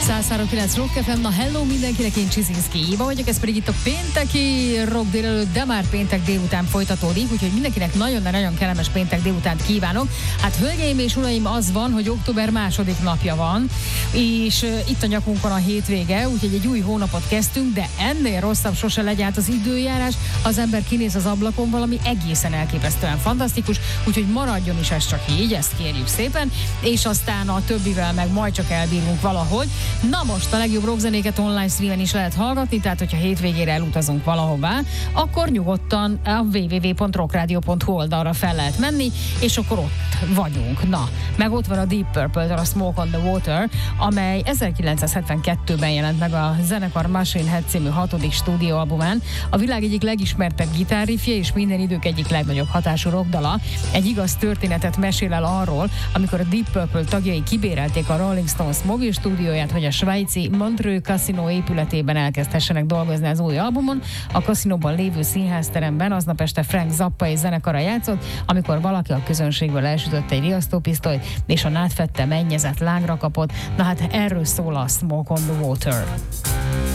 103.9 Rock FM, na hello mindenkinek, én Csizinszki Éva vagyok, ez pedig itt a pénteki rock délelőtt, de már péntek délután folytatódik, úgyhogy mindenkinek nagyon kellemes péntek délutánt kívánok. Hát hölgyeim és uraim, az van, hogy október második napja van, és itt a nyakunkon a hétvége, úgyhogy egy új hónapot kezdtünk, de ennél rosszabb sose legyen. Hát az időjárás, az ember kinéz az ablakon, valami egészen elképesztően fantasztikus, úgyhogy maradjon is ez csak így, ezt kérjük szépen, és aztán a többivel meg majd csak elbírunk valahogy. Na most a legjobb rockzenéket online streamen is lehet hallgatni, tehát hogyha hétvégére elutazunk valahová, akkor nyugodtan a www.rockradio.hu oldalra fel lehet menni, és akkor ott vagyunk. Na, meg ott van a Deep Purple-től a Smoke on the Water, amely 1972-ben jelent meg a zenekar Machine Head című 6. stúdióalbumán. A világ egyik legismertebb gitárriffje és minden idők egyik legnagyobb hatású rockdala. Egy igaz történetet mesél el arról, amikor a Deep Purple tagjai kibérelték a Rolling Stones mobil stúdióját, hogy a svájci Montreux Casino épületében elkezdhessenek dolgozni az új albumon. A kaszinóban lévő színházteremben aznap este Frank Zappa és zenekara játszott, amikor valaki a közönségből elsütött egy riasztópisztolyt, és a nádfette mennyezet lágra kapott. Na hát erről szól a Smoke on the Water.